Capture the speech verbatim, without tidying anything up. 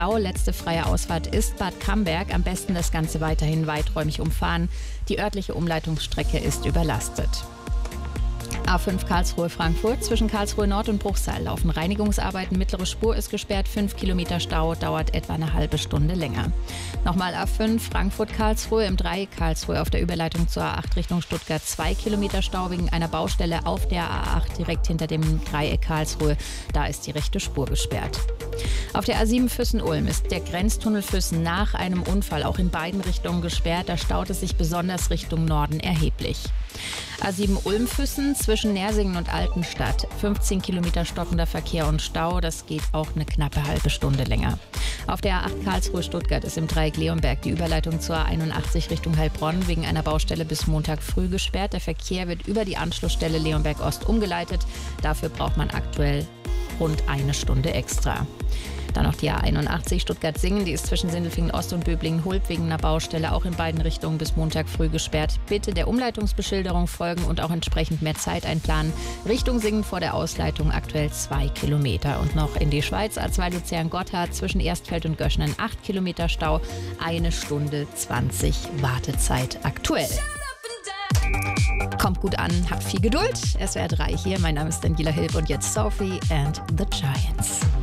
Letzte freie Ausfahrt ist Bad Camberg. Am besten das Ganze weiterhin weiträumig umfahren. Die örtliche Umleitungsstrecke ist überlastet. A fünf Karlsruhe-Frankfurt. Zwischen Karlsruhe Nord und Bruchsal laufen Reinigungsarbeiten. Mittlere Spur ist gesperrt. fünf Kilometer Stau, dauert etwa eine halbe Stunde länger. Nochmal A fünf Frankfurt-Karlsruhe. Im Dreieck Karlsruhe auf der Überleitung zur A acht Richtung Stuttgart. zwei Kilometer Stau wegen einer Baustelle auf der A acht direkt hinter dem Dreieck Karlsruhe. Da ist die rechte Spur gesperrt. Auf der A sieben Füssen-Ulm ist der Grenztunnel Füssen nach einem Unfall auch in beiden Richtungen gesperrt. Da staut es sich besonders Richtung Norden erheblich. A sieben Ulm-Füssen zwischen Nersingen und Altenstadt. fünfzehn Kilometer stockender Verkehr und Stau. Das geht auch eine knappe halbe Stunde länger. Auf der A acht Karlsruhe-Stuttgart ist im Dreieck Leonberg die Überleitung zur A einundachtzig Richtung Heilbronn wegen einer Baustelle bis Montag früh gesperrt. Der Verkehr wird über die Anschlussstelle Leonberg-Ost umgeleitet. Dafür braucht man aktuell rund eine Stunde extra. Dann noch die A einundachtzig Stuttgart-Singen, die ist zwischen Sindelfingen Ost und Böblingen-Hulb wegen einer Baustelle auch in beiden Richtungen bis Montag früh gesperrt. Bitte der Umleitungsbeschilderung folgen und auch entsprechend mehr Zeit einplanen. Richtung Singen vor der Ausleitung aktuell zwei Kilometer. Und noch in die Schweiz, A zwei Luzern-Gotthard zwischen Erstfeld und Göschenen acht Kilometer Stau, eine Stunde zwanzig Wartezeit aktuell. Kommt gut an, habt viel Geduld. S W R drei hier, mein Name ist Daniela Hilb und jetzt Sophie and the Giants.